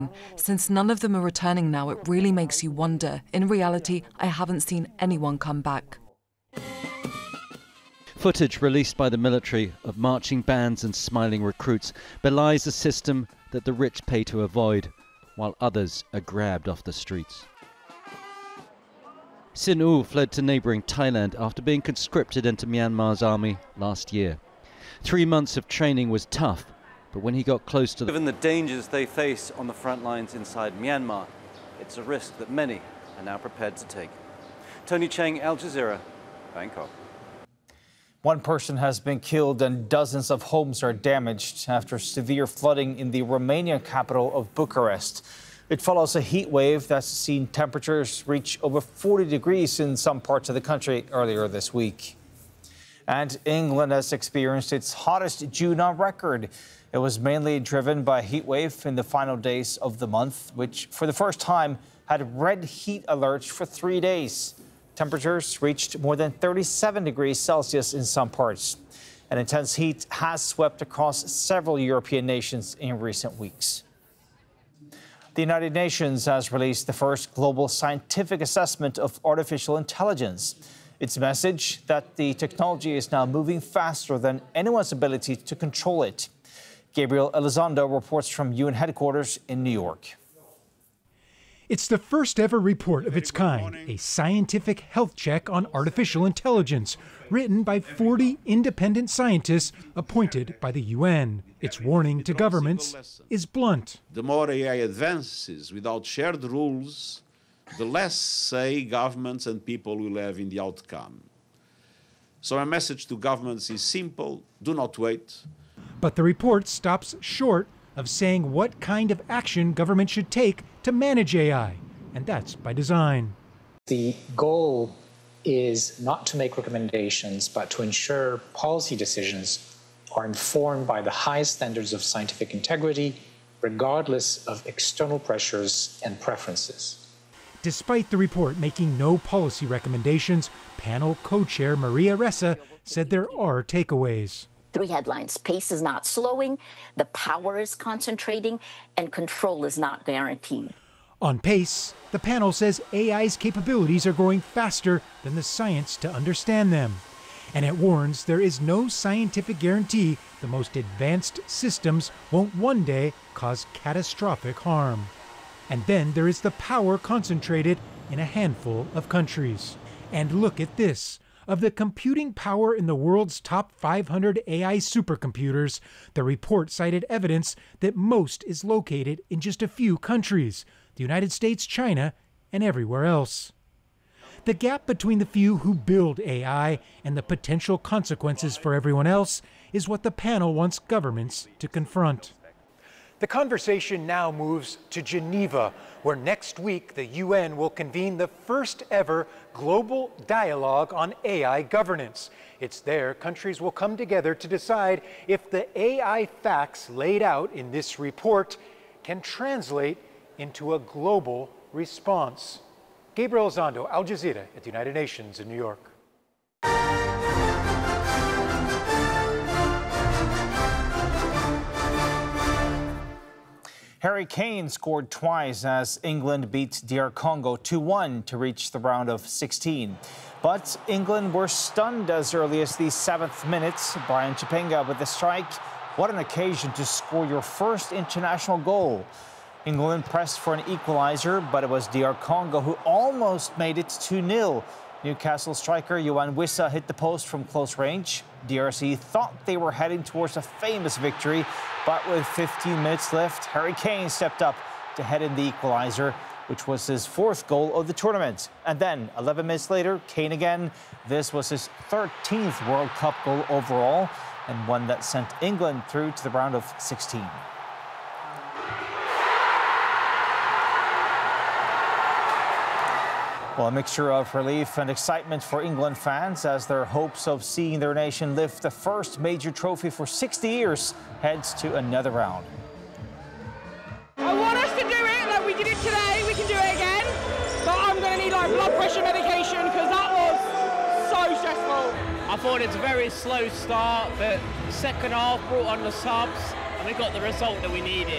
Since none of them are returning now, it really makes you wonder. In reality, I haven't seen anyone come back. Footage released by the military of marching bands and smiling recruits belies a system that the rich pay to avoid, while others are grabbed off the streets. Sin U fled to neighbouring Thailand after being conscripted into Myanmar's army last year. 3 months of training was tough, but when he got close to Given the dangers they face on the front lines inside Myanmar, it's a risk that many are now prepared to take. Tony Cheng, Al Jazeera, Bangkok. One person has been killed and dozens of homes are damaged after severe flooding in the Romanian capital of Bucharest. It follows a heat wave that's seen temperatures reach over 40 degrees in some parts of the country earlier this week. And England has experienced its hottest June on record. It was mainly driven by a heat wave in the final days of the month, which for the first time had red heat alerts for 3 days. Temperatures reached more than 37 degrees Celsius in some parts. And intense heat has swept across several European nations in recent weeks. The United Nations has released the first global scientific assessment of artificial intelligence. Its message that the technology is now moving faster than anyone's ability to control it. Gabriel Elizondo reports from UN headquarters in New York. It's the first ever report of its kind, a scientific health check on artificial intelligence, written by 40 independent scientists appointed by the UN. Its warning to governments is blunt. The more AI advances without shared rules, the less say governments and people will have in the outcome. So our message to governments is simple: do not wait. But the report stops short of saying what kind of action government should take to manage AI, and that's by design. The goal is not to make recommendations, but to ensure policy decisions are informed by the highest standards of scientific integrity, regardless of external pressures and preferences. Despite the report making no policy recommendations, panel co-chair Maria Ressa said there are takeaways. 3 headlines: pace is not slowing, the power is concentrating, and control is not guaranteed. On pace, the panel says AI's capabilities are growing faster than the science to understand them. And it warns there is no scientific guarantee the most advanced systems won't one day cause catastrophic harm. And then there is the power concentrated in a handful of countries. And look at this. Of the computing power in the world's top 500 AI supercomputers, the report cited evidence that most is located in just a few countries: the United States, China, and everywhere else. The gap between the few who build AI and the potential consequences for everyone else is what the panel wants governments to confront. The conversation now moves to Geneva, where next week the UN will convene the first ever global dialogue on AI governance. It's there countries will come together to decide if the AI facts laid out in this report can translate into a global response. Gabriel Elizondo, Al Jazeera at the United Nations in New York. Harry Kane scored twice as England beat DR Congo 2-1 to reach the round of 16. But England were stunned as early as the 7th minute. Brian Chipenga with the strike. What an occasion to score your first international goal. England pressed for an equalizer, but it was DR Congo who almost made it 2-0. Newcastle striker Yoane Wissa hit the post from close range. DRC thought they were heading towards a famous victory, but with 15 minutes left, Harry Kane stepped up to head in the equalizer, which was his 4th goal of the tournament. And then, 11 minutes later, Kane again. This was his 13th World Cup goal overall, and one that sent England through to the round of 16. Well, a mixture of relief and excitement for England fans as their hopes of seeing their nation lift the first major trophy for 60 years heads to another round. I want us to do it like we did it today. We can do it again. But I'm going to need like blood pressure medication because that was so stressful. I thought it's a very slow start, but second half brought on the subs and we got the result that we needed.